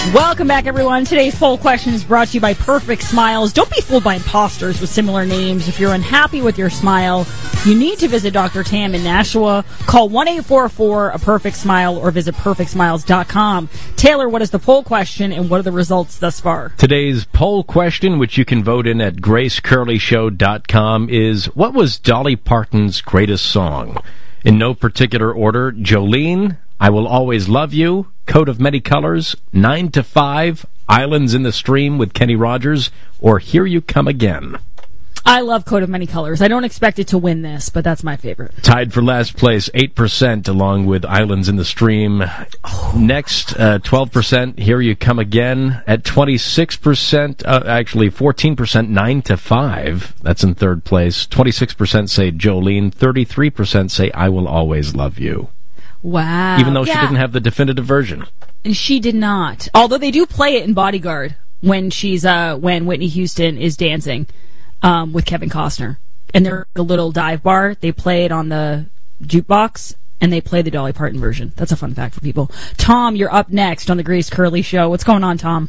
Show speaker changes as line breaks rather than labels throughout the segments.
Welcome back, everyone. Today's poll question is brought to you by Perfect Smiles. Don't be fooled by imposters with similar names. If you're unhappy with your smile, you need to visit Dr. Tam in Nashua. Call 1-844-A-PERFECT-SMILE or visit perfectsmiles.com. Taylor, what is the poll question and what are the results thus far?
Today's poll question, which you can vote in at gracecurleyshow.com, is what was Dolly Parton's greatest song? In no particular order, Jolene, I Will Always Love You, Coat of Many Colors, 9 to 5, Islands in the Stream with Kenny Rogers, or Here You Come Again.
I love Coat of Many Colors. I don't expect it to win this, but that's my favorite.
Tied for last place, 8%, along with Islands in the Stream. Next, 12%, Here You Come Again. At 26%, actually 14%, 9 to 5. That's in third place. 26% say Jolene. 33% say I Will Always Love You.
Wow.
Even though she didn't have the definitive version.
And she did not. Although they do play it in Bodyguard when she's when Whitney Houston is dancing with Kevin Costner. And they're a little dive bar. They play it on the jukebox, and they play the Dolly Parton version. That's a fun fact for people. Tom, you're up next on the Grace Curley Show. What's going on, Tom?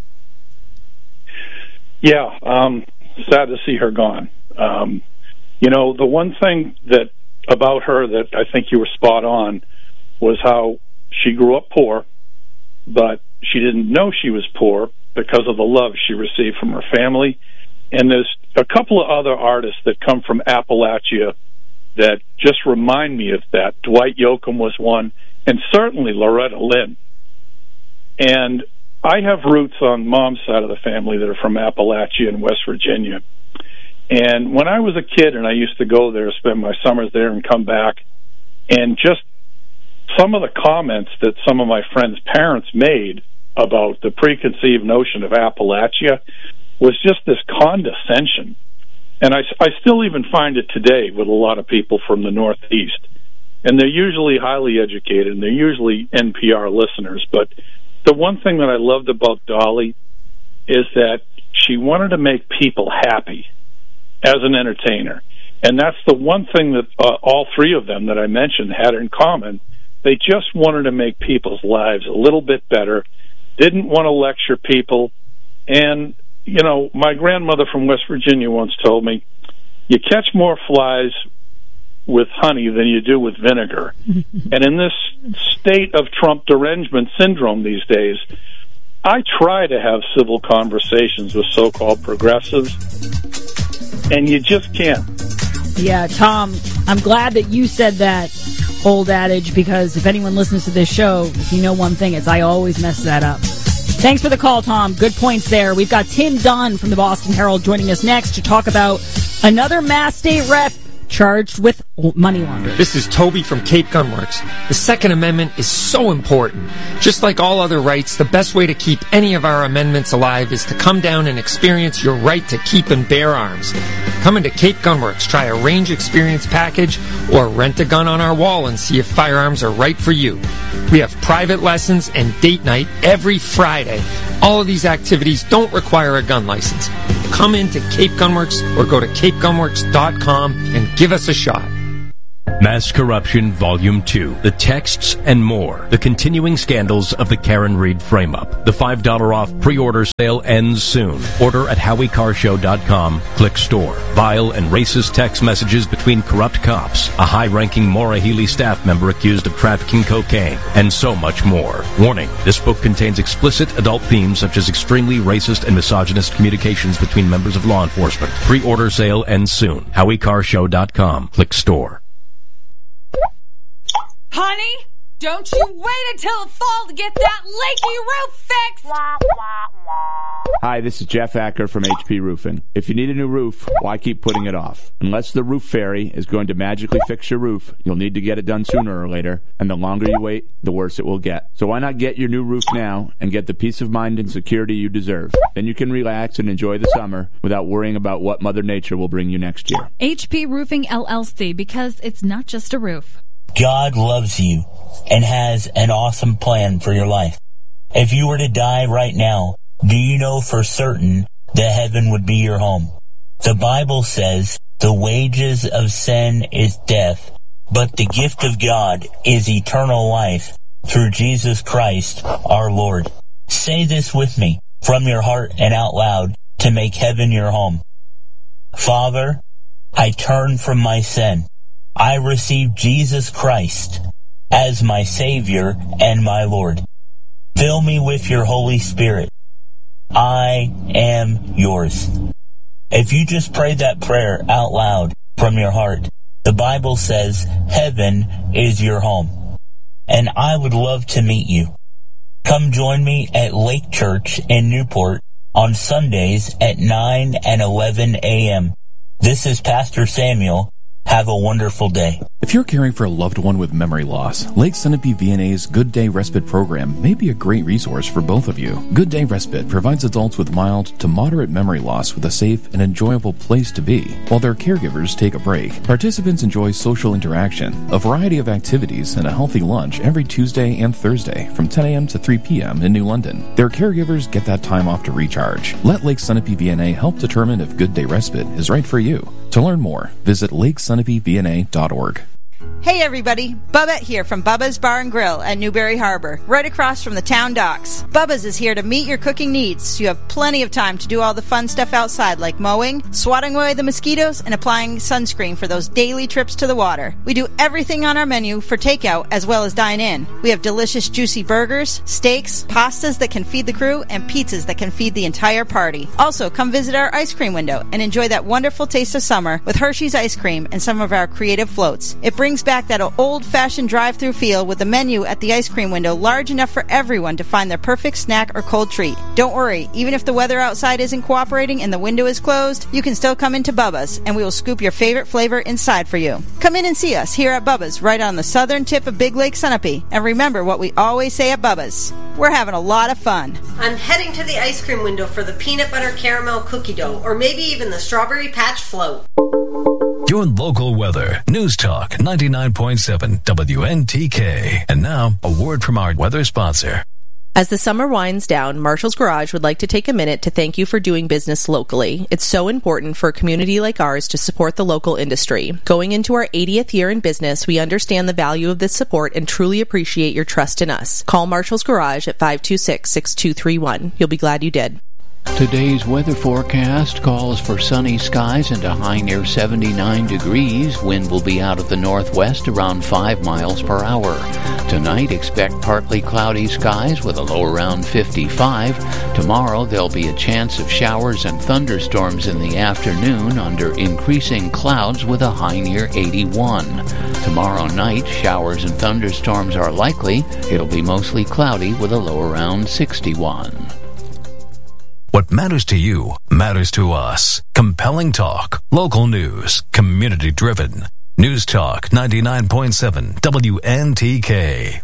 Yeah, sad to see her gone. You know, the one thing that about her that I think you were spot on was how she grew up poor, but she didn't know she was poor because of the love she received from her family. And there's a couple of other artists that come from Appalachia that just remind me of that. Dwight Yoakam was one, and certainly Loretta Lynn. And I have roots on Mom's side of the family that are from Appalachia and West Virginia. And when I was a kid and I used to go there, spend my summers there and come back, and just some of the comments that some of my friends' parents made about the preconceived notion of Appalachia was just this condescension. And I still even find it today with a lot of people from the Northeast. And they're usually highly educated, and they're usually NPR listeners. But the one thing that I loved about Dolly is that she wanted to make people happy as an entertainer. And that's the one thing that all three of them that I mentioned had in common. They just wanted to make people's lives a little bit better, didn't want to lecture people. And, you know, my grandmother from West Virginia once told me, you catch more flies with honey than you do with vinegar. And in this state of Trump derangement syndrome these days, I try to have civil conversations with so-called progressives, and you just can't.
Yeah, Tom, I'm glad that you said that old adage, because if anyone listens to this show, if you know one thing, it's I always mess that up. Thanks for the call, Tom. Good points there. We've got Tim Dunn from the Boston Herald joining us next to talk about another Mass State rep charged with money laundering.
This is Toby from Cape Gunworks. The Second Amendment is so important. Just like all other rights, the best way to keep any of our amendments alive is to come down and experience your right to keep and bear arms. Come into Cape Gunworks, try a range experience package, or rent a gun on our wall and see if firearms are right for you. We have private lessons and date night every Friday. All of these activities don't require a gun license. Come into Cape Gunworks or go to capegunworks.com and give us a shot.
Mass Corruption Volume 2. The Texts and More. The Continuing Scandals of the Karen Reed Frame-Up. The $5 off pre-order sale ends soon. Order at HowieCarShow.com. Click Store. Vile and racist text messages between corrupt cops, a high-ranking Maura Healey staff member accused of trafficking cocaine, and so much more. Warning, this book contains explicit adult themes such as extremely racist and misogynist communications between members of law enforcement. Pre-order sale ends soon. HowieCarShow.com. Click Store.
Honey, don't you wait until the fall to get that leaky roof fixed!
Hi, this is Jeff Acker from HP Roofing. If you need a new roof, why keep putting it off? Unless the roof fairy is going to magically fix your roof, you'll need to get it done sooner or later, and the longer you wait, the worse it will get. So why not get your new roof now and get the peace of mind and security you deserve? Then you can relax and enjoy the summer without worrying about what Mother Nature will bring you next year.
HP Roofing LLC, because it's not just a roof.
God loves you and has an awesome plan for your life. If you were to die right now, do you know for certain that heaven would be your home? The Bible says the wages of sin is death, but the gift of God is eternal life through Jesus Christ our Lord. say this with me from your heart and out loud to make heaven your home. Father, I turn from my sin. I receive Jesus Christ as my Savior and my Lord. Fill me with your Holy Spirit. I am yours. If you just prayed that prayer out loud from your heart, the Bible says heaven is your home. And I would love to meet you. Come join me at Lake Church in Newport on Sundays at 9 and 11 a.m. This is Pastor Samuel. Have a wonderful day.
If you're caring for a loved one with memory loss, Lake Sunapee VNA's Good Day Respite program may be a great resource for both of you. Good Day Respite provides adults with mild to moderate memory loss with a safe and enjoyable place to be, while their caregivers take a break. Participants enjoy social interaction, a variety of activities, and a healthy lunch every Tuesday and Thursday from 10 a.m. to 3 p.m. in New London. Their caregivers get that time off to recharge. Let Lake Sunapee VNA help determine if Good Day Respite is right for you. To learn more, visit LakeSunapeeVNA.org.
Hey everybody, Bubba here from Bubba's Bar and Grill at Newberry Harbor, right across from the town docks. Bubba's is here to meet your cooking needs, so you have plenty of time to do all the fun stuff outside like mowing, swatting away the mosquitoes, and applying sunscreen for those daily trips to the water. We do everything on our menu for takeout as well as dine in. We have delicious juicy burgers, steaks, pastas that can feed the crew, and pizzas that can feed the entire party. Also, come visit our ice cream window and enjoy that wonderful taste of summer with Hershey's ice cream and some of our creative floats. It brings back that old-fashioned drive-through feel with the menu at the ice cream window large enough for everyone to find their perfect snack or cold treat. Don't worry, even if the weather outside isn't cooperating and the window is closed, you can still come into Bubba's and we will scoop your favorite flavor inside for you. Come in and see us here at Bubba's right on the southern tip of Big Lake Sunapee. And remember what we always say at Bubba's. We're having a lot of fun.
I'm heading to the ice cream window for the peanut butter caramel cookie dough or maybe even the strawberry patch float.
Your local weather. News Talk 99.7 WNTK. And now, a word from our weather sponsor.
As the summer winds down, Marshall's Garage would like to take a minute to thank you for doing business locally. It's so important for a community like ours to support the local industry. Going into our 80th year in business, we understand the value of this support and truly appreciate your trust in us. Call Marshall's Garage at 526-6231. You'll be glad you did.
Today's weather forecast calls for sunny skies and a high near 79 degrees. Wind will be out of the northwest around 5 miles per hour. Tonight, expect partly cloudy skies with a low around 55. Tomorrow, there'll be a chance of showers and thunderstorms in the afternoon under increasing clouds with a high near 81. Tomorrow night, showers and thunderstorms are likely. It'll be mostly cloudy with a low around 61.
What matters to you matters to us. Compelling talk, local news, community driven. News Talk 99.7 WNTK.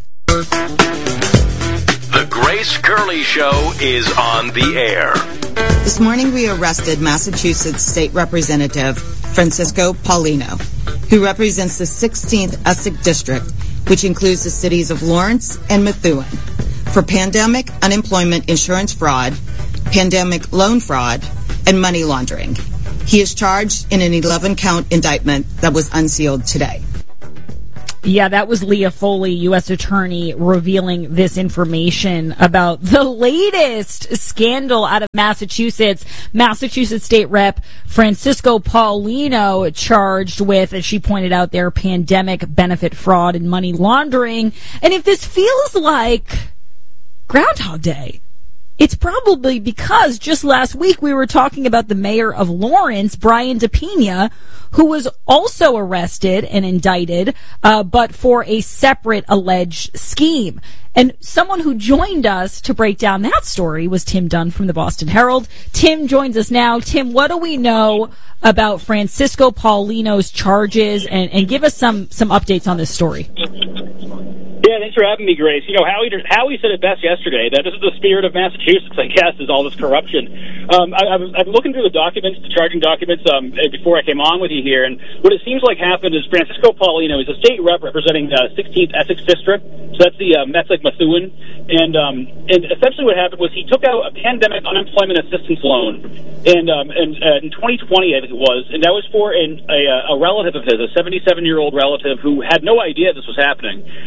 The Grace Curley Show is on the air.
This morning we arrested Massachusetts State Representative Francisco Paulino, who represents the 16th Essex District, which includes the cities of Lawrence and Methuen, for pandemic unemployment insurance fraud, pandemic loan fraud, and money laundering. He is charged in an 11-count indictment that was unsealed today.
Yeah, that was Leah Foley, U.S. Attorney, revealing this information about the latest scandal out of Massachusetts. Massachusetts State Rep Francisco Paulino charged with, as she pointed out there, pandemic benefit fraud and money laundering. And if this feels like Groundhog Day, it's probably because just last week we were talking about the mayor of Lawrence, Brian DePina, who was also arrested and indicted, but for a separate alleged scheme. And someone who joined us to break down that story was Tim Dunn from the Boston Herald. Tim joins us now. Tim, what do we know about Francisco Paulino's charges? And give us some updates on this story.
Yeah, thanks for having me, Grace. You know, Howie said it best yesterday, that this is the spirit of Massachusetts, I guess, is all this corruption. I'm looking through the documents, the charging documents, before I came on with you here, and what it seems like happened is Francisco Paulino is a state rep representing the 16th Essex District, so that's like Methuen, and essentially what happened was he took out a pandemic unemployment assistance loan, and in 2020, I think it was, and that was for a relative of his, a 77-year-old relative who had no idea this was happening, and he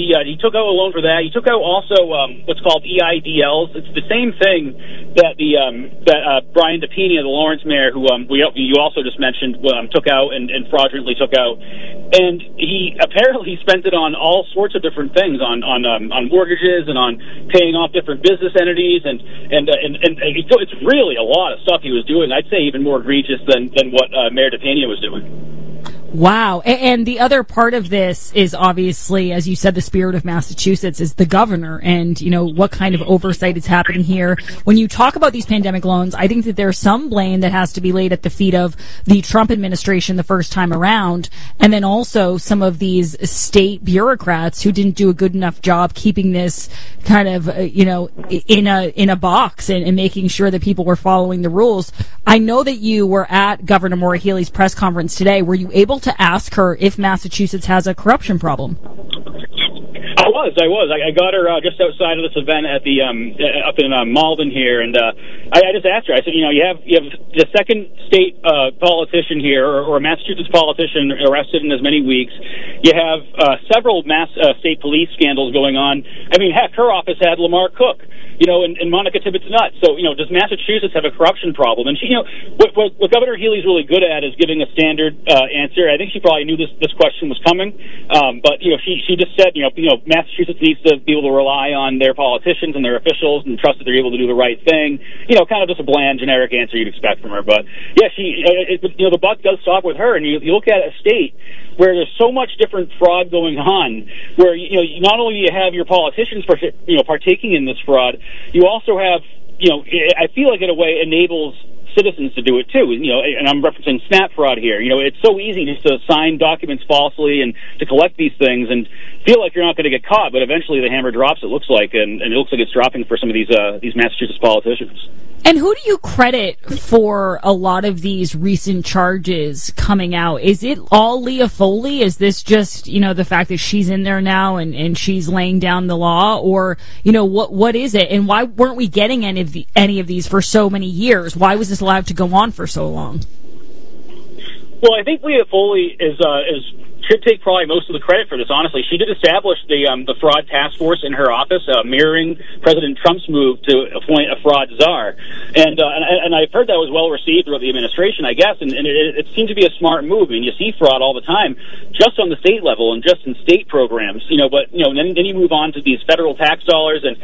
he took out a loan for that. He took out also what's called EIDLs. It's the same thing that Brian DePina, the Lawrence mayor, who you also just mentioned, took out and fraudulently took out. And he apparently spent it on all sorts of different things, on mortgages and on paying off different business entities, and it's really a lot of stuff he was doing. I'd say even more egregious than what Mayor DePena was doing.
Wow. And the other part of this is obviously, as you said, the spirit of Massachusetts is the governor and, what kind of oversight is happening here. When you talk about these pandemic loans, I think that there's some blame that has to be laid at the feet of the Trump administration the first time around, and then also some of these state bureaucrats who didn't do a good enough job keeping this kind of, in a box and making sure that people were following the rules. I know that you were at Governor Maura Healey's press conference today. Were you able to ask her if Massachusetts has a corruption problem?
I was. I got her just outside of this event at the up in Malden here, and I just asked her. I said, you have the second state politician here, or a Massachusetts politician arrested in as many weeks. You have several state police scandals going on. I mean, heck, her office had Lamar Cook, and Monica Tibbetts nuts. So, does Massachusetts have a corruption problem? And she, what Governor Healey's really good at is giving a standard answer. I think she probably knew this question was coming, but she just said, Massachusetts needs to be able to rely on their politicians and their officials and trust that they're able to do the right thing. Kind of just a bland, generic answer you'd expect from her. But yeah, the buck does stop with her. And you look at a state where there's so much different fraud going on, where not only do you have your politicians partaking in this fraud, you also have I feel like in a way enables citizens to do it too, and I'm referencing SNAP fraud here. It's so easy just to sign documents falsely and to collect these things and feel like you're not going to get caught, but eventually the hammer drops, it looks like, and it looks like it's dropping for some of these Massachusetts politicians.
And who do you credit for a lot of these recent charges coming out? Is it all Leah Foley? Is this just, the fact that she's in there now and she's laying down the law? Or, what is it? And why weren't we getting any of these for so many years? Why was this allowed to go on for so long?
Well, I think Leah Foley should take probably most of the credit for this, honestly. She did establish the fraud task force in her office, mirroring President Trump's move to appoint a fraud czar. And I've heard that was well received throughout the administration, I guess, and it seemed to be a smart move. I mean, you see fraud all the time, just on the state level and just in state programs, but then you move on to these federal tax dollars and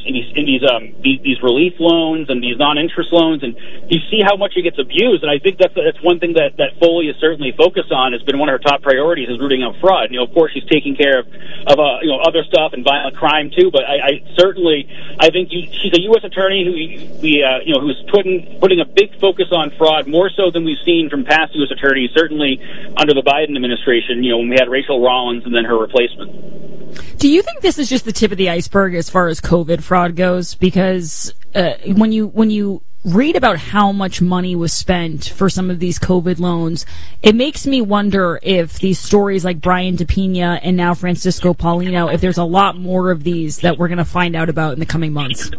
these relief loans and these non-interest loans, and you see how much it gets abused. And I think that's one thing that Foley has certainly focused on, has been one of her top priorities, is rooting out fraud. Of course, she's taking care of other stuff and violent crime too. But I think she's a U.S. attorney who's putting a big focus on fraud, more so than we've seen from past U.S. attorneys. Certainly under the Biden administration, when we had Rachel Rollins and then her replacement.
Do you think this is just the tip of the iceberg as far as COVID fraud goes? Because when you read about how much money was spent for some of these COVID loans, it makes me wonder if these stories like Brian DePina and now Francisco Paulino, if there's a lot more of these that we're going to find out about in the coming months.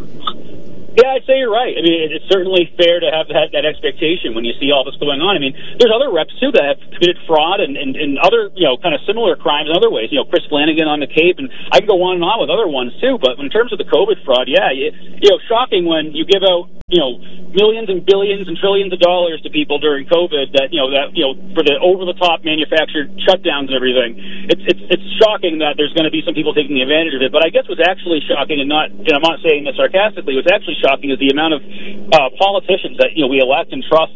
Yeah, I'd say you're right. I mean, it's certainly fair to have that expectation when you see all this going on. I mean, there's other reps, too, that have committed fraud and other, kind of similar crimes in other ways. Chris Flanagan on the Cape, and I can go on and on with other ones, too. But in terms of the COVID fraud, yeah, shocking when you give out, millions and billions and trillions of dollars to people during COVID that for the over-the-top manufactured shutdowns and everything. It's shocking that there's going to be some people taking advantage of it. But I guess what's actually shocking, and I'm not saying this sarcastically, what's actually shocking is the amount of politicians that we elect and trust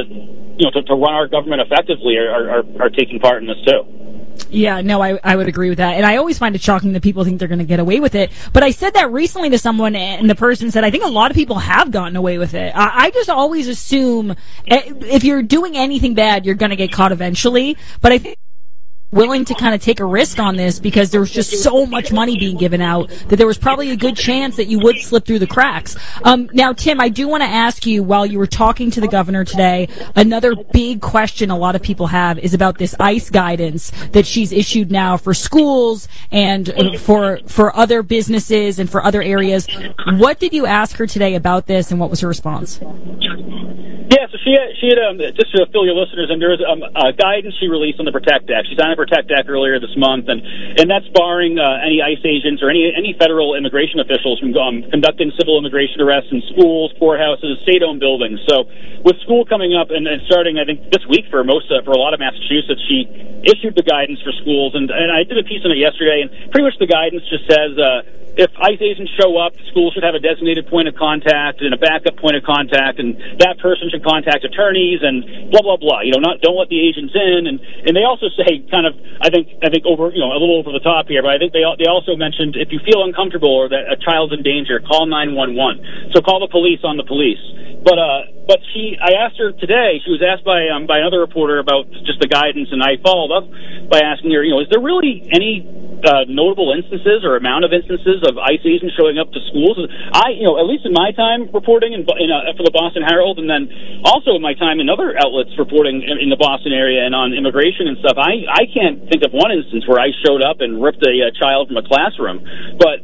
to run our government effectively are taking part in this too.
Yeah, no, I would agree with that. And I always find it shocking that people think they're going to get away with it. But I said that recently to someone, and the person said, I think a lot of people have gotten away with it. I just always assume if you're doing anything bad, you're going to get caught eventually. But I think willing to kind of take a risk on this because there was just so much money being given out that there was probably a good chance that you would slip through the cracks. Now, Tim, I do want to ask you, while you were talking to the governor today, another big question a lot of people have is about this ICE guidance that she's issued now for schools and for other businesses and for other areas. What did you ask her today about this, and what was her response?
Yeah, so she had just to fill your listeners in, there was a guidance she released on the PROTECT Act. She signed the PROTECT Act earlier this month, and that's barring any ICE agents or any federal immigration officials from conducting civil immigration arrests in schools, courthouses, state-owned buildings. So with school coming up and starting, I think, this week for a lot of Massachusetts, she issued the guidance for schools, and I did a piece on it yesterday, and pretty much the guidance just says if ICE agents show up, schools should have a designated point of contact and a backup point of contact, and that person should contact attorneys and blah blah blah. Don't let the agents in, and they also say kind of I think over a little over the top here, but I think they also mentioned if you feel uncomfortable or that a child's in danger, call 911. So call the police on the police. But I asked her today. She was asked by another reporter about just the guidance, and I followed up by asking her, is there really any notable instances or amount of instances of ICE agents showing up to schools? At least in my time reporting for the Boston Herald, and then also in my time in other outlets reporting in the Boston area and on immigration and stuff, I can't think of one instance where I showed up and ripped a child from a classroom. But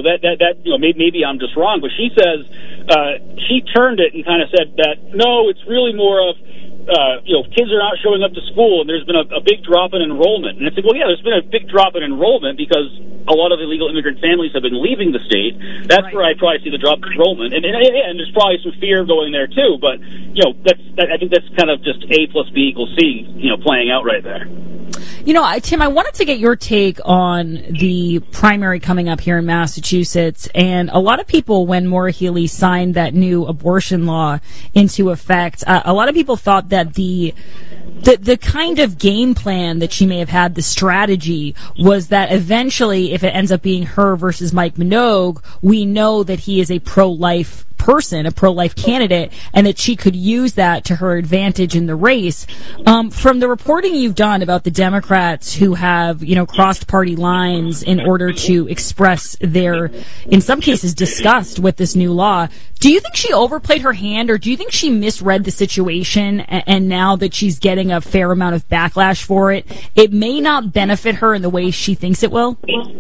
maybe I'm just wrong. But she says she turned it and kind of said that no, it's really more of kids are not showing up to school, and there's been a big drop in enrollment. And I said, well, yeah, there's been a big drop in enrollment because a lot of illegal immigrant families have been leaving the state. That's right. Where I probably see the drop in enrollment, and there's probably some fear going there too. But I think that's kind of just A plus B equals C, playing out right there.
Tim, I wanted to get your take on the primary coming up here in Massachusetts. And a lot of people, when Maura Healey signed that new abortion law into effect, a lot of people thought that the kind of game plan that she may have had, the strategy, was that eventually, if it ends up being her versus Mike Minogue, we know that he is a pro-life person, a pro-life candidate, and that she could use that to her advantage in the race. From the reporting you've done about the Democrats who have, crossed party lines in order to express their, in some cases, disgust with this new law, do you think she overplayed her hand, or do you think she misread the situation, and now that she's getting a fair amount of backlash for it, it may not benefit her in the way she thinks it will?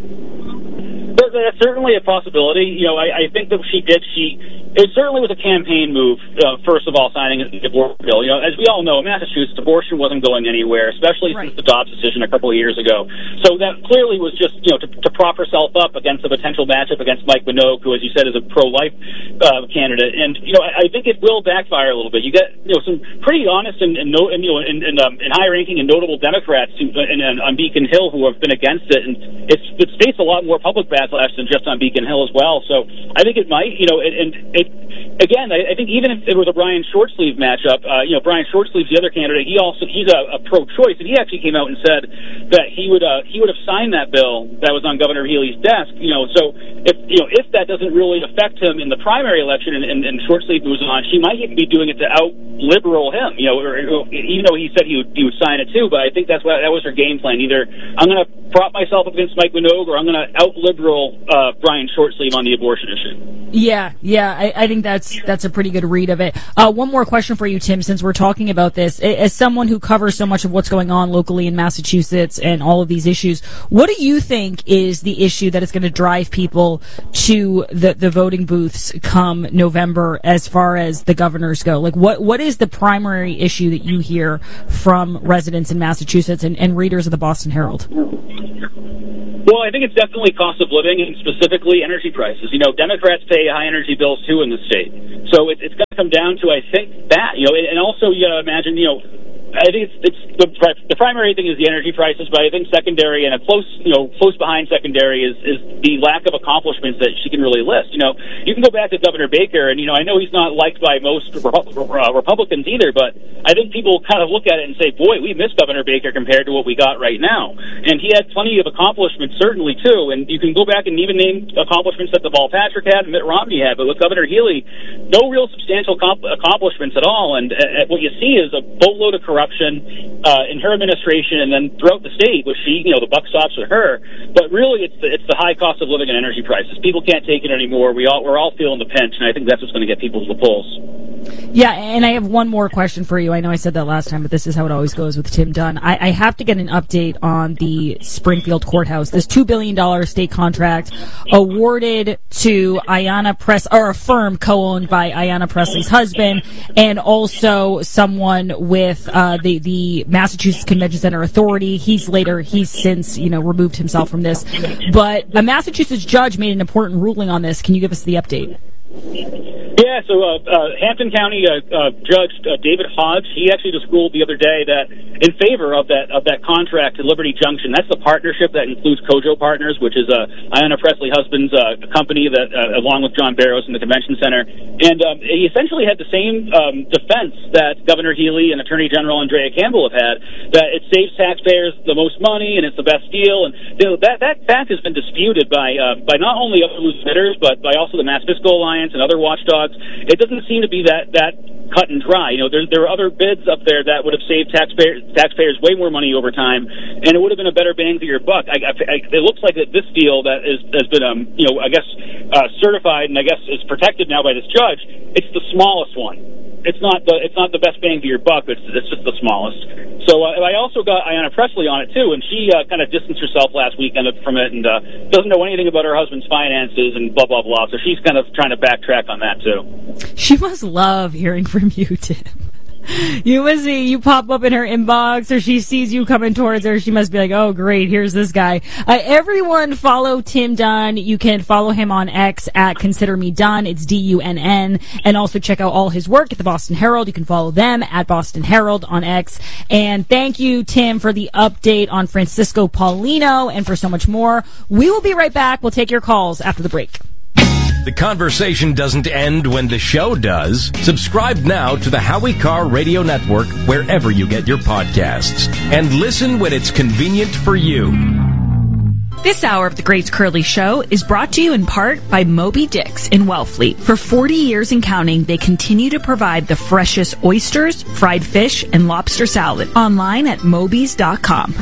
That's certainly a possibility. I think that it certainly was a campaign move, first of all, signing the abortion bill. As we all know, in Massachusetts, abortion wasn't going anywhere, especially since the Dobbs decision a couple of years ago. So that clearly was just, to prop herself up against a potential matchup against Mike Minogue, who, as you said, is a pro-life candidate. And, I think it will backfire a little bit. You get, some pretty honest and high-ranking and notable Democrats on Beacon Hill who have been against it, and it faced a lot more public backlash than just on Beacon Hill as well. So I think it might, I think even if it was a Brian Shortsleeve matchup, Brian Shortsleeve's the other candidate. He's a pro-choice, and he actually came out and said that he would have signed that bill that was on Governor Healey's desk. So if that doesn't really affect him in the primary election, and Shortsleeve moves on, she might even be doing it to out-liberal him. Even though he said he would sign it too, but I think that was her game plan. Either I'm going to prop myself up against Mike Minogue, or I'm going to out-liberal Brian Shortsleeve on the abortion issue.
Yeah, I think that's a pretty good read of it. One more question for you, Tim, since we're talking about this. As someone who covers so much of what's going on locally in Massachusetts and all of these issues, what do you think is the issue that is going to drive people to the voting booths come November as far as the governors go? Like, what is the primary issue that you hear from residents in Massachusetts and readers of the Boston Herald?
Well, I think it's definitely cost of living, and specifically energy prices. Democrats pay high energy bills too in the state, so it's going to come down to, I think, that. And also you imagine, I think it's the primary thing is the energy prices, but I think secondary and a close behind secondary is the lack of accomplishments that she can really list. You can go back to Governor Baker, and I know he's not liked by most Republicans either, but I think people kind of look at it and say, boy, we miss Governor Baker compared to what we got right now. And he had plenty of accomplishments, certainly too. And you can go back and even name accomplishments that Deval Patrick had and Mitt Romney had, but with Governor Healey, no real substantial accomplishments at all. And what you see is a boatload of corruption in her administration, and then throughout the state, which the buck stops with her. But really, it's the high cost of living and energy prices. People can't take it anymore. We're all feeling the pinch, and I think that's what's going to get people to the polls.
Yeah, and I have one more question for you. I know I said that last time, but this is how it always goes with Tim Dunn. I have to get an update on the Springfield courthouse. This $2 billion state contract awarded to Ayanna Press, or a firm co-owned by Ayanna Pressley's husband, and also someone with the Massachusetts Convention Center Authority. He's since removed himself from this, but a Massachusetts judge made an important ruling on this. Can you give us the update?
Yeah, so Hampton County Judge David Hodge, he actually just ruled the other day that in favor of that contract to Liberty Junction. That's the partnership that includes Kojo Partners, which is Ayanna Pressley husband's company that along with John Barrows in the convention center. And he essentially had the same defense that Governor Healy and Attorney General Andrea Campbell have had, that it saves taxpayers the most money and it's the best deal. And that fact has been disputed by not only other loose bidders, but by also the Mass Fiscal Alliance and other watchdogs. It doesn't seem to be that cut and dry. There are other bids up there that would have saved taxpayers way more money over time, and it would have been a better bang for your buck. It looks like that this deal that has been certified and I guess is protected now by this judge. It's the smallest one. It's not the best bang for your buck. It's just the smallest. So I also got Ayanna Pressley on it too, and she kind of distanced herself last weekend from it and doesn't know anything about her husband's finances and blah blah blah. So she's kind of trying to backtrack on that too.
She must love hearing from you, Tim. You must see, you pop up in her inbox, or she sees you coming towards her. She must be like, oh, great, here's this guy. Everyone follow Tim Dunn. You can follow him on X at Consider Me Dunn. It's DUNN. And also check out all his work at the Boston Herald. You can follow them at Boston Herald on X. And thank you, Tim, for the update on Francisco Paulino and for so much more. We will be right back. We'll take your calls after the break.
The conversation doesn't end when the show does. Subscribe now to the Howie Carr Radio Network wherever you get your podcasts. And listen when it's convenient for you.
This hour of the Grace Curley Show is brought to you in part by Moby Dick's in Wellfleet. For 40 years and counting, they continue to provide the freshest oysters, fried fish, and lobster salad. Online at mobys.com.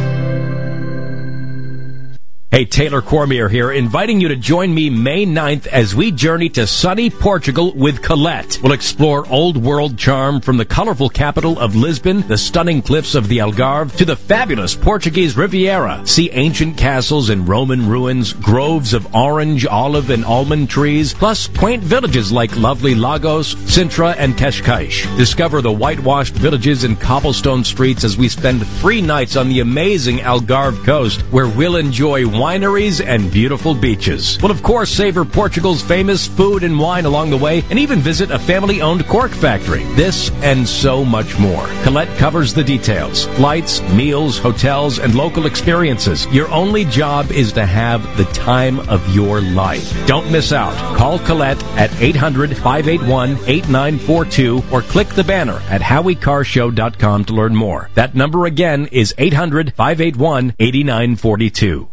Hey, Taylor Cormier here, inviting you to join me May 9th as we journey to sunny Portugal with Colette. We'll explore old world charm from the colorful capital of Lisbon, the stunning cliffs of the Algarve, to the fabulous Portuguese Riviera. See ancient castles and Roman ruins, groves of orange, olive, and almond trees, plus quaint villages like lovely Lagos, Sintra, and Cascais. Discover the whitewashed villages and cobblestone streets as we spend 3 nights on the amazing Algarve coast, where we'll enjoy wineries and beautiful beaches. We'll, of course, savor Portugal's famous food and wine along the way, and even visit a family-owned cork factory. This and so much more. Colette covers the details. Flights, meals, hotels, and local experiences. Your only job is to have the time of your life. Don't miss out. Call Colette at 800-581-8942 or click the banner at HowieCarShow.com to learn more. That number again is 800-581-8942.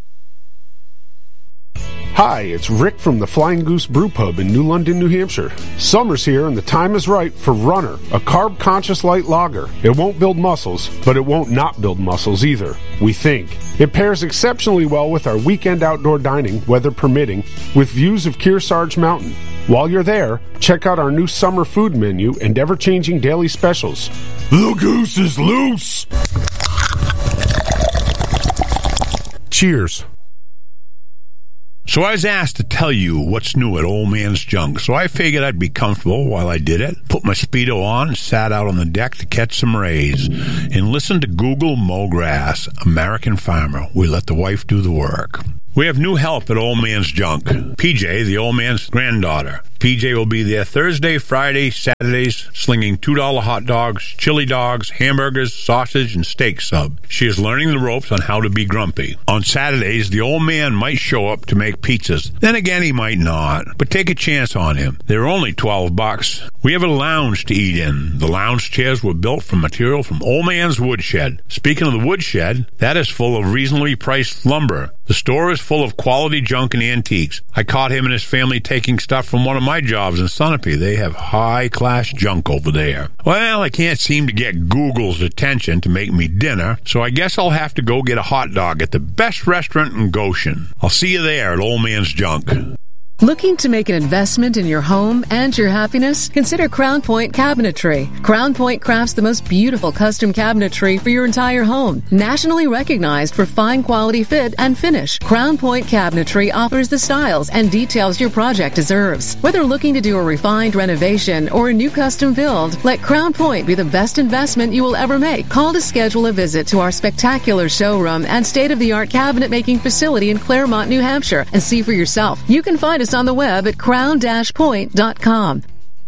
Hi, it's Rick from the Flying Goose Brew Pub in New London, New Hampshire. Summer's here and the time is right for Runner, a carb-conscious light lager. It won't build muscles, but it won't not build muscles either, we think. It pairs exceptionally well with our weekend outdoor dining, weather permitting, with views of Kearsarge Mountain. While you're there, check out our new summer food menu and ever-changing daily specials. The goose is loose! Cheers.
So I was asked to tell you what's new at Old Man's Junk, so I figured I'd be comfortable while I did it, put my Speedo on and sat out on the deck to catch some rays, and listen to Google Mow Grass, American Farmer. We let the wife do the work. We have new help at Old Man's Junk. PJ, the old man's granddaughter. PJ will be there Thursday, Friday, Saturdays, slinging $2 hot dogs, chili dogs, hamburgers, sausage, and steak sub. She is learning the ropes on how to be grumpy. On Saturdays, the old man might show up to make pizzas. Then again, he might not. But take a chance on him. They're only $12. We have a lounge to eat in. The lounge chairs were built from material from Old Man's Woodshed. Speaking of the woodshed, that is full of reasonably priced lumber. The store is full of quality junk and antiques. I caught him and his family taking stuff from one of my jobs in Sunapee. They have high-class junk over there. Well, I can't seem to get Google's attention to make me dinner, so I guess I'll have to go get a hot dog at the best restaurant in Goshen. I'll see you there at Old Man's Junk.
Looking to make an investment in your home and your happiness? Consider Crown Point Cabinetry. Crown Point crafts the most beautiful custom cabinetry for your entire home. Nationally recognized for fine quality fit and finish, Crown Point Cabinetry offers the styles and details your project deserves. Whether looking to do a refined renovation or a new custom build, let Crown Point be the best investment you will ever make. Call to schedule a visit to our spectacular showroom and state-of-the-art cabinet making facility in Claremont, New Hampshire, and see for yourself. You can find us on the web at crown-point.com.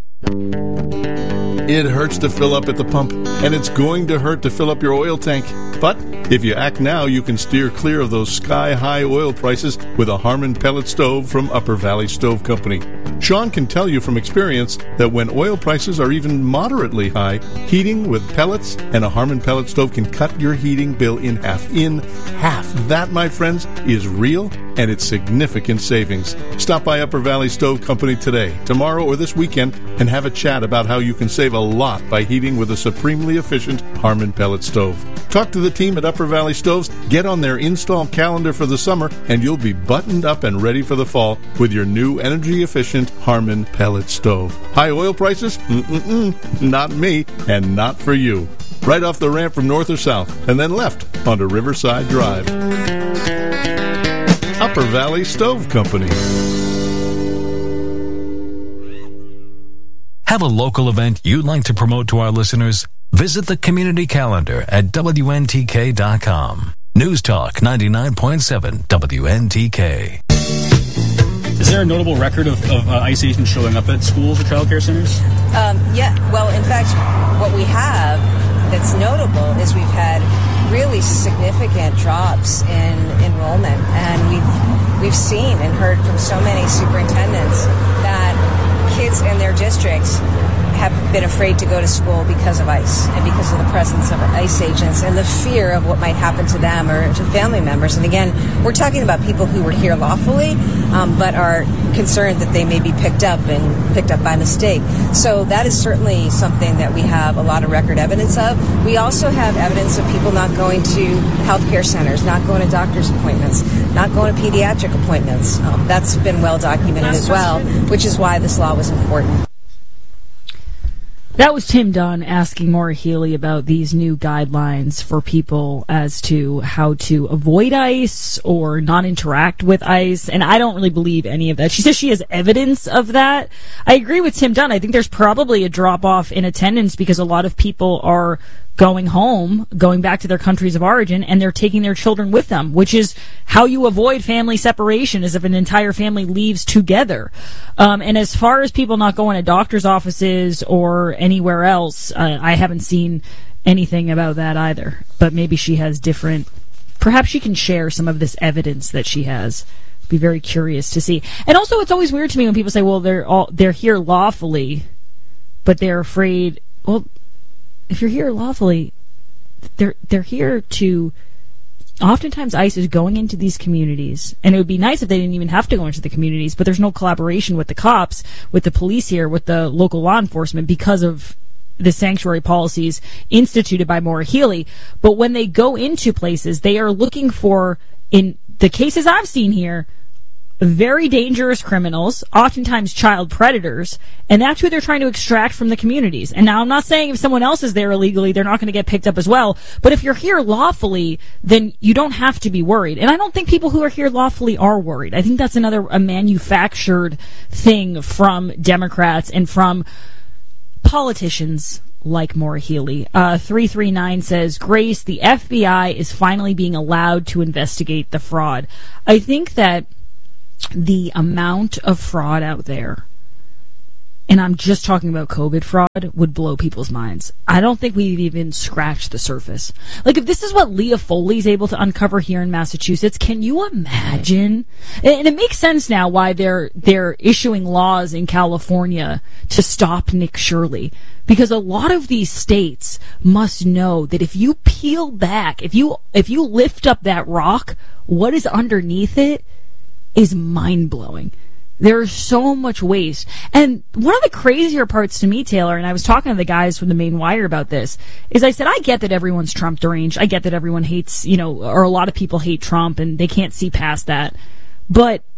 It hurts to fill up at the pump, and it's going to hurt to fill up your oil tank. But if you act now, you can steer clear of those sky-high oil prices with a Harmon pellet stove from Upper Valley Stove Company. Sean can tell you from experience that when oil prices are even moderately high, heating with pellets and a Harmon pellet stove can cut your heating bill in half. That, my friends, is real, and it's significant savings. Stop by Upper Valley Stove Company today, tomorrow, or this weekend and have a chat about how you can save a lot by heating with a supremely efficient Harmon pellet stove. Talk to the team at Upper Valley Stoves, get on their install calendar for the summer, and you'll be buttoned up and ready for the fall with your new energy-efficient Harmon pellet stove. High oil prices? Not me, and not for you. Right off the ramp from north or south, and then left onto Riverside Drive. Upper Valley Stove Company.
Have a local event you'd like to promote to our listeners? Visit the community calendar at WNTK.com. News Talk 99.7 WNTK.
Is there a notable record of ICE agents showing up at schools or child care centers?
Yeah. Well, in fact, what we have that's notable is we've had really significant drops in enrollment, and we've seen and heard from so many superintendents that kids in their districts have been afraid to go to school because of ICE and because of the presence of ICE agents and the fear of what might happen to them or to family members. And again, we're talking about people who were here lawfully, but are concerned that they may be picked up by mistake. So that is certainly something that we have a lot of record evidence of. We also have evidence of people not going to healthcare centers, not going to doctor's appointments, not going to pediatric appointments. That's been well documented as well, which is why this law was important.
That was Tim Dunn asking Maura Healey about these new guidelines for people as to how to avoid ICE or not interact with ICE, and I don't really believe any of that. She says she has evidence of that. I agree with Tim Dunn. I think there's probably a drop-off in attendance because a lot of people are going home, going back to their countries of origin, and they're taking their children with them, which is how you avoid family separation, is if an entire family leaves together. And as far as people not going to doctor's offices or anywhere else, I haven't seen anything about that either. But maybe she has different... Perhaps she can share some of this evidence that she has. Be very curious to see. And also, it's always weird to me when people say, well, they're here lawfully, but they're afraid... Well, if you're here lawfully, they're here to... Oftentimes ICE is going into these communities, and it would be nice if they didn't even have to go into the communities, but there's no collaboration with the cops, with the police here, with the local law enforcement because of the sanctuary policies instituted by Maura Healey. But when they go into places, they are looking for, in the cases I've seen here, very dangerous criminals, oftentimes child predators, and that's who they're trying to extract from the communities. And now I'm not saying if someone else is there illegally, they're not going to get picked up as well, but if you're here lawfully, then you don't have to be worried. And I don't think people who are here lawfully are worried. I think that's a manufactured thing from Democrats and from politicians like Maura Healey. 339 says, Grace, the FBI is finally being allowed to investigate the fraud. I think that the amount of fraud out there, and I'm just talking about COVID fraud, would blow people's minds. I don't think we've even scratched the surface. Like, if this is what Leah Foley's able to uncover here in Massachusetts, can you imagine? And it makes sense now why they're issuing laws in California to stop Nick Shirley. Because a lot of these states must know that if you peel back, if you lift up that rock, what is underneath it is mind-blowing. There's so much waste. And one of the crazier parts to me, Taylor, and I was talking to the guys from the Main Wire about this, is I said, I get that everyone's Trump deranged. I get that everyone hates, or a lot of people hate Trump and they can't see past that. But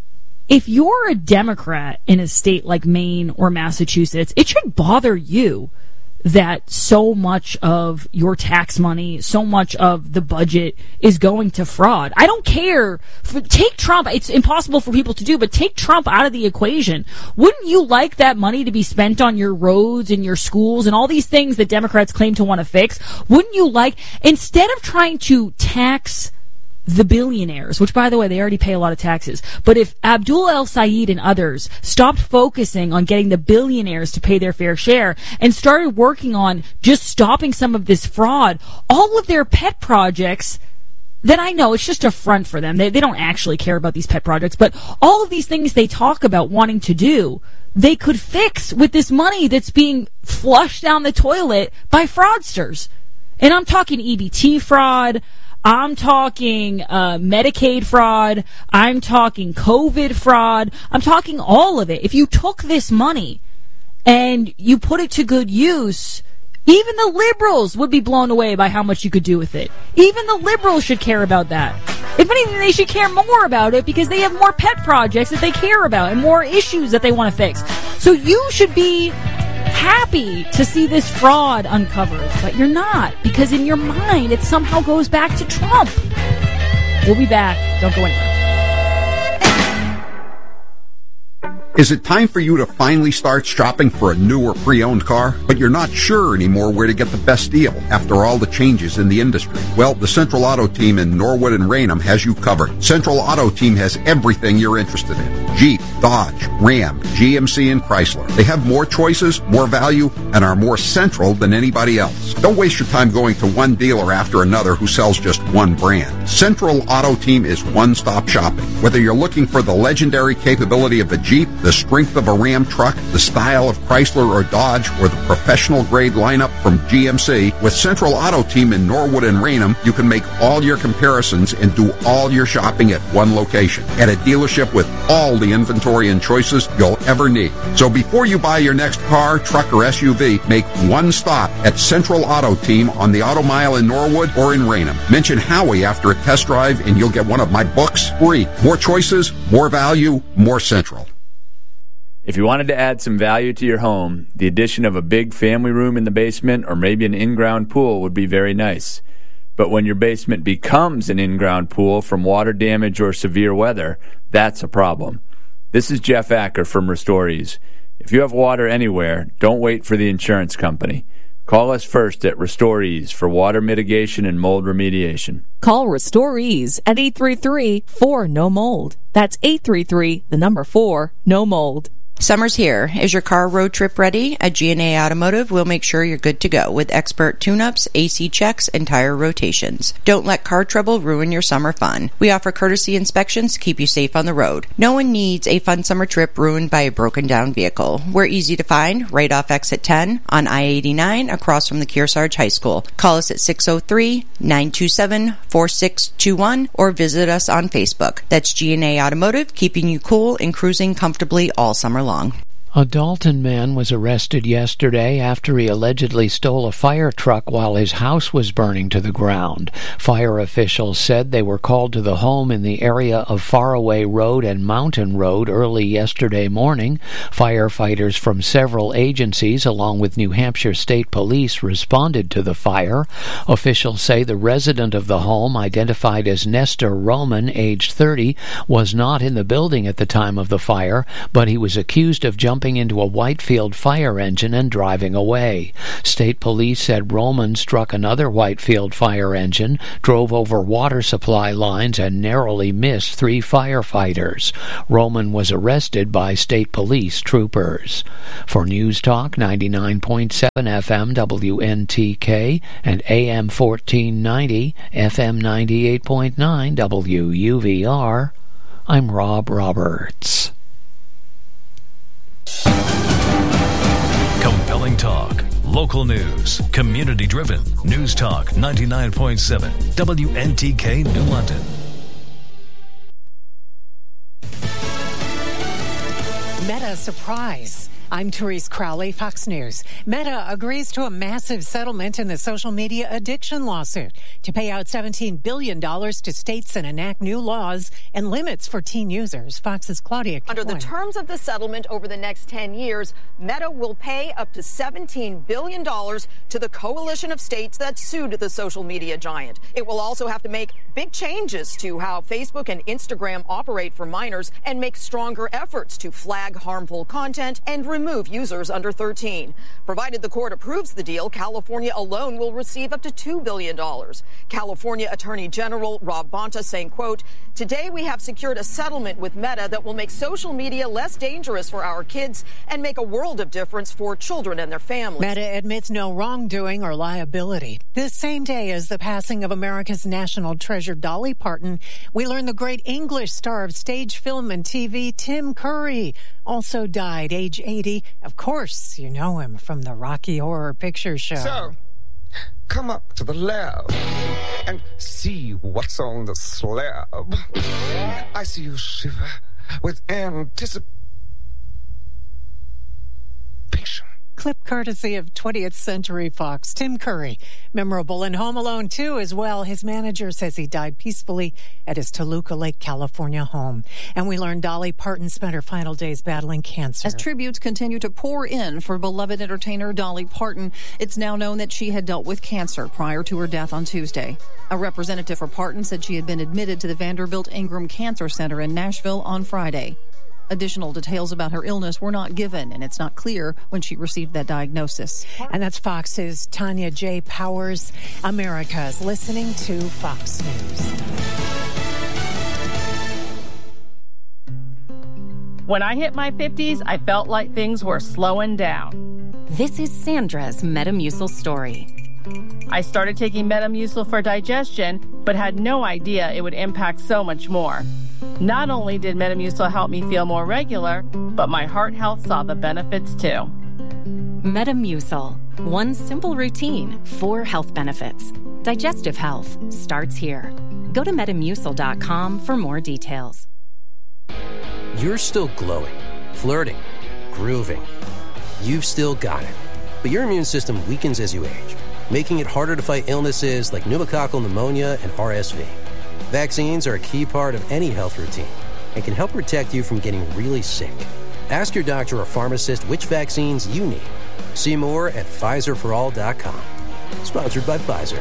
if you're a Democrat in a state like Maine or Massachusetts, it should bother you that so much of your tax money, so much of the budget is going to fraud. I don't care. Take Trump. It's impossible for people to do, but take Trump out of the equation. Wouldn't you like that money to be spent on your roads and your schools and all these things that Democrats claim to want to fix? Wouldn't you like, instead of trying to tax the billionaires, which, by the way, they already pay a lot of taxes. But if Abdul El-Sayed and others stopped focusing on getting the billionaires to pay their fair share and started working on just stopping some of this fraud, all of their pet projects, then I know it's just a front for them. They don't actually care about these pet projects, but all of these things they talk about wanting to do, they could fix with this money that's being flushed down the toilet by fraudsters. And I'm talking EBT fraud, I'm talking Medicaid fraud. I'm talking COVID fraud. I'm talking all of it. If you took this money and you put it to good use, even the liberals would be blown away by how much you could do with it. Even the liberals should care about that. If anything, they should care more about it because they have more pet projects that they care about and more issues that they want to fix. So you should be happy to see this fraud uncovered, but you're not, because in your mind it somehow goes back to Trump. We'll be back. Don't go anywhere.
Is it time for you to finally start shopping for a new or pre-owned car, but you're not sure anymore where to get the best deal after all the changes in the industry? Well, the Central Auto Team in Norwood and Raynham has you covered. Central Auto Team has everything you're interested in. Jeep, Dodge, Ram, GMC, and Chrysler. They have more choices, more value, and are more central than anybody else. Don't waste your time going to one dealer after another who sells just one brand. Central Auto Team is one-stop shopping. Whether you're looking for the legendary capability of a Jeep, the strength of a Ram truck, the style of Chrysler or Dodge, or the professional-grade lineup from GMC, with Central Auto Team in Norwood and Raynham, you can make all your comparisons and do all your shopping at one location, at a dealership with all the inventory and choices you'll ever need. So before you buy your next car, truck, or SUV, make one stop at Central Auto Team on the Auto Mile in Norwood or in Raynham. Mention Howie after a test drive and you'll get one of my books free. More choices, more value, more Central.
If you wanted to add some value to your home, the addition of a big family room in the basement or maybe an in-ground pool would be very nice. But when your basement becomes an in-ground pool from water damage or severe weather, that's a problem. This is Jeff Acker from Restorees. If you have water anywhere, don't wait for the insurance company. Call us first at Restorees for water mitigation and mold remediation.
Call Restorees at 833-4-NO-MOLD. That's 833-4-NO-MOLD.
Summer's here. Is your car road trip ready? At G&A Automotive, we'll make sure you're good to go with expert tune-ups, AC checks, and tire rotations. Don't let car trouble ruin your summer fun. We offer courtesy inspections to keep you safe on the road. No one needs a fun summer trip ruined by a broken-down vehicle. We're easy to find right off exit 10 on I-89 across from the Kearsarge High School. Call us at 603-927-4621 or visit us on Facebook. That's G&A Automotive, keeping you cool and cruising comfortably all summer long.
A Dalton man was arrested yesterday after he allegedly stole a fire truck while his house was burning to the ground. Fire officials said they were called to the home in the area of Faraway Road and Mountain Road early yesterday morning. Firefighters from several agencies, along with New Hampshire State Police, responded to the fire. Officials say the resident of the home, identified as Nestor Roman, aged 30, was not in the building at the time of the fire, but he was accused of jumping into a Whitefield fire engine and driving away. State police said Roman struck another Whitefield fire engine, drove over water supply lines, and narrowly missed 3 firefighters. Roman was arrested by state police troopers. For News Talk 99.7 FM WNTK and AM 1490 FM 98.9 WUVR, I'm Rob Roberts.
Compelling talk, local news, community-driven. News Talk 99.7 WNTK New London.
Meta surprise. I'm Therese Crowley, Fox News. Meta agrees to a massive settlement in the social media addiction lawsuit to pay out $17 billion to states and enact new laws and limits for teen users. Fox's Claudia Cohen.
Under the terms of the settlement over the next 10 years, Meta will pay up to $17 billion to the coalition of states that sued the social media giant. It will also have to make big changes to how Facebook and Instagram operate for minors and make stronger efforts to flag harmful content and remove users under 13. Provided the court approves the deal, California alone will receive up to $2 billion. California Attorney General Rob Bonta saying, quote, "Today we have secured a settlement with Meta that will make social media less dangerous for our kids and make a world of difference for children and their families."
Meta admits no wrongdoing or liability. This same day as the passing of America's national treasure Dolly Parton, we learn the great English star of stage, film, and TV, Tim Curry, also died, age 80. Of course, you know him from the Rocky Horror Picture Show.
So, come up to the lab and see what's on the slab. I see you shiver with anticipation.
Clip courtesy of 20th Century Fox. Tim Curry, memorable in Home Alone 2 as well. His manager says he died peacefully at his Toluca Lake, California home. And we learned Dolly Parton spent her final days battling cancer.
As tributes continue to pour in for beloved entertainer Dolly Parton, it's now known that she had dealt with cancer prior to her death on Tuesday. A representative for Parton said she had been admitted to the Vanderbilt Ingram Cancer Center in Nashville on Friday. Additional details about her illness were not given, and it's not clear when she received that diagnosis.
And that's Fox's Tanya J. Powers. America's listening to Fox News.
When I hit my 50s, I felt like things were slowing down.
This is Sandra's Metamucil story.
I started taking Metamucil for digestion, but had no idea it would impact so much more. Not only did Metamucil help me feel more regular, but my heart health saw the benefits too.
Metamucil. One simple routine, 4 health benefits. Digestive health starts here. Go to Metamucil.com for more details.
You're still glowing, flirting, grooving. You've still got it. But your immune system weakens as you age, making it harder to fight illnesses like pneumococcal pneumonia and RSV. Vaccines are a key part of any health routine and can help protect you from getting really sick. Ask your doctor or pharmacist which vaccines you need. See more at PfizerForAll.com. Sponsored by Pfizer.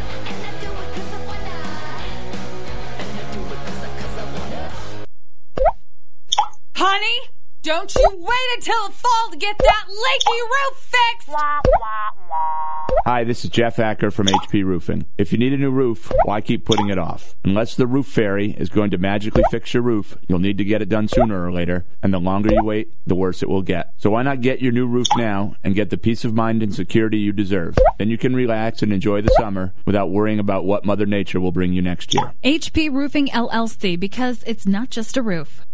Honey, don't you wait until the fall to get that leaky roof fixed!
Hi, this is Jeff Acker from HP Roofing. If you need a new roof, why keep putting it off? Unless the roof fairy is going to magically fix your roof, you'll need to get it done sooner or later, and the longer you wait, the worse it will get. So why not get your new roof now and get the peace of mind and security you deserve? Then you can relax and enjoy the summer without worrying about what Mother Nature will bring you next year.
HP Roofing LLC, because it's not just a roof.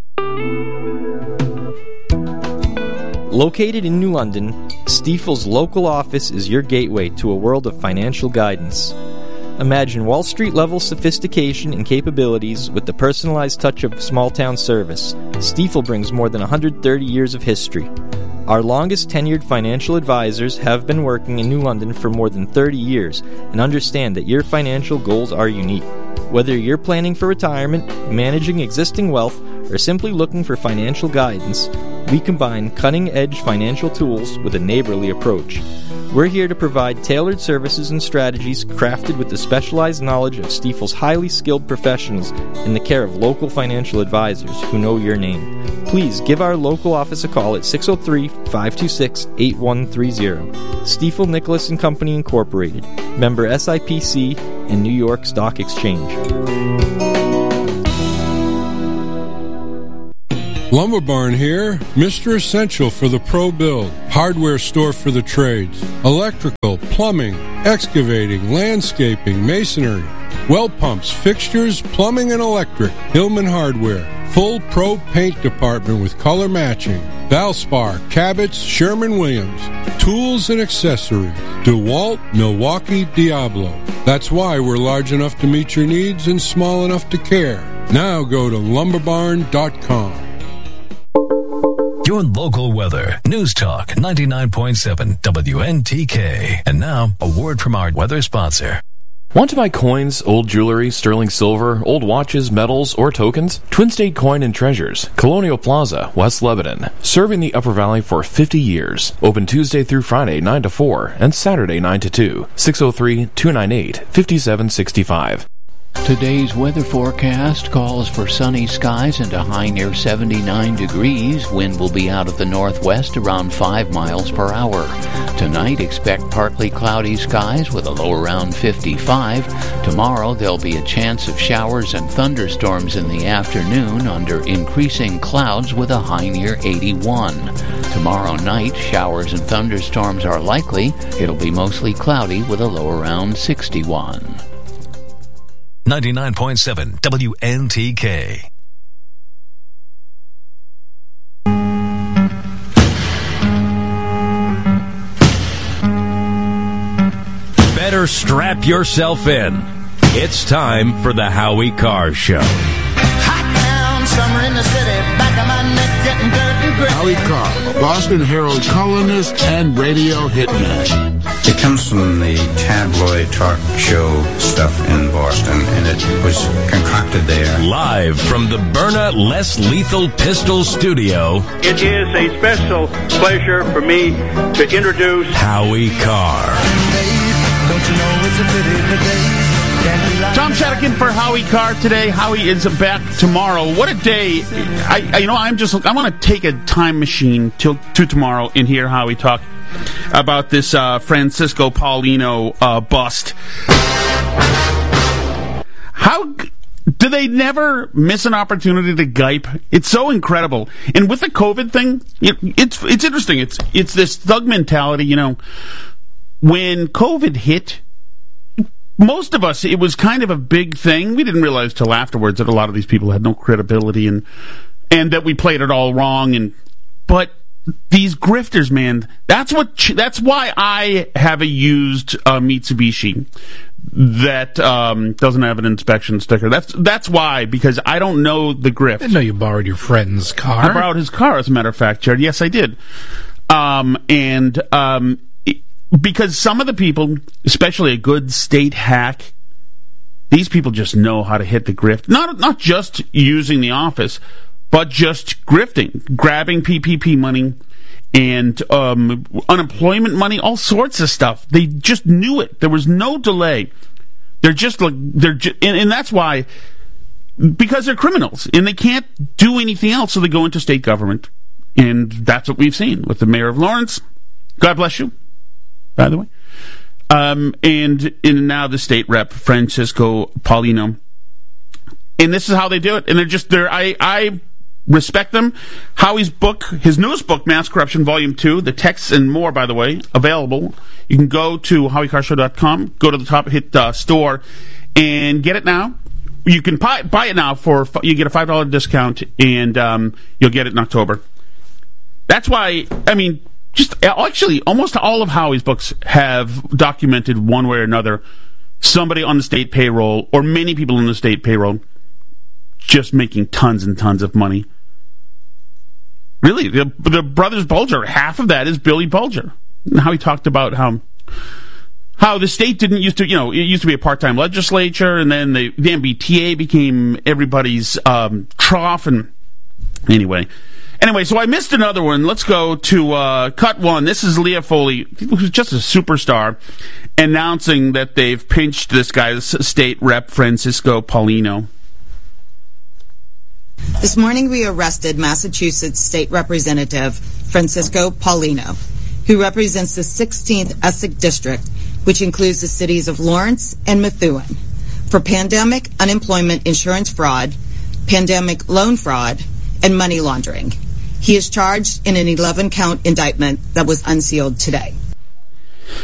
Located in New London, Stifel's local office is your gateway to a world of financial guidance. Imagine Wall Street-level sophistication and capabilities with the personalized touch of small-town service. Stifel brings more than 130 years of history. Our longest-tenured financial advisors have been working in New London for more than 30 years and understand that your financial goals are unique. Whether you're planning for retirement, managing existing wealth, or simply looking for financial guidance, we combine cutting-edge financial tools with a neighborly approach. We're here to provide tailored services and strategies crafted with the specialized knowledge of Stifel's highly skilled professionals in the care of local financial advisors who know your name. Please give our local office a call at 603-526-8130. Stifel Nicholas & Company Incorporated, member SIPC and New York Stock Exchange.
Lumber Barn here, Mr. Essential for the pro build, hardware store for the trades, electrical, plumbing, excavating, landscaping, masonry, well pumps, fixtures, plumbing and electric, Hillman Hardware, full pro paint department with color matching, Valspar, Cabot's, Sherman-Williams, tools and accessories, DeWalt, Milwaukee, Diablo. That's why we're large enough to meet your needs and small enough to care. Now go to lumberbarn.com.
your local weather. News Talk 99.7 WNTK. And now, a word from our weather sponsor.
Want to buy coins, old jewelry, sterling silver, old watches, medals, or tokens? Twin State Coin and Treasures, Colonial Plaza, West Lebanon. Serving the Upper Valley for 50 years. Open Tuesday through Friday 9 to 4 and Saturday 9 to 2. 603-298-5765.
Today's weather forecast calls for sunny skies and a high near 79 degrees. Wind will be out of the northwest around 5 miles per hour. Tonight, expect partly cloudy skies with a low around 55. Tomorrow, there'll be a chance of showers and thunderstorms in the afternoon under increasing clouds with a high near 81. Tomorrow night, showers and thunderstorms are likely. It'll be mostly cloudy with a low around 61.
99.7 WNTK.
Better strap yourself in. It's time for the Howie Carr Show.
Hot town, summer in the city, back of my neck getting dirt and gritty.
Howie Carr, Boston Herald columnist and radio hitman.
It comes from the tabloid talk show stuff in Boston, and it was concocted there.
Live from the Byrna Less Lethal Pistol Studio,
it is a special pleasure for me to introduce
Howie Carr.
Don't you know it's a pity the days can't be like
Tom Shadowkin for Howie Carr today. Howie is back tomorrow. What a day! I want to take a time machine to tomorrow and hear Howie talk about this Francisco Paulino bust. How do they never miss an opportunity to gype? It's so incredible. And with the COVID thing, it's interesting. It's this thug mentality, you know. When COVID hit, most of us, it was kind of a big thing. We didn't realize till afterwards that a lot of these people had no credibility and that we played it all wrong. But these grifters, man, that's why I have a used Mitsubishi that doesn't have an inspection sticker. That's why, because I don't know the grift.
I didn't know you borrowed your friend's car.
I borrowed his car, as a matter of fact, Jared. Yes, I did. Because some of the people, especially a good state hack, these people just know how to hit the grift. Not just using the office, but just grifting, grabbing PPP money and unemployment money, all sorts of stuff. They just knew it. There was no delay. And that's why, because they're criminals and they can't do anything else, so they go into state government, and that's what we've seen with the mayor of Lawrence. God bless you, by the way. And now the state rep, Francisco Paulino. And this is how they do it. And I respect them. Howie's book, his newest book, Mass Corruption Volume 2, the texts and more, by the way, available. You can go to HowieCarrshow.com, go to the top, hit store, and get it now. You can buy it now you get a $5 discount, and you'll get it in October. That's why, actually, almost all of Howie's books have documented one way or another somebody on the state payroll, or many people on the state payroll, just making tons and tons of money. Really, the brothers Bulger, half of that is Billy Bulger. And how he talked about how the state didn't used to, it used to be a part-time legislature, and then the MBTA became everybody's trough. And anyway, so I missed another one. Let's go to cut one. This is Leah Foley, who's just a superstar, announcing that they've pinched this guy, the state rep, Francisco Paulino.
This morning we arrested Massachusetts State Representative Francisco Paulino, who represents the 16th Essex District, which includes the cities of Lawrence and Methuen, for pandemic unemployment insurance fraud, pandemic loan fraud, and money laundering. He is charged in an 11-count indictment that was unsealed today.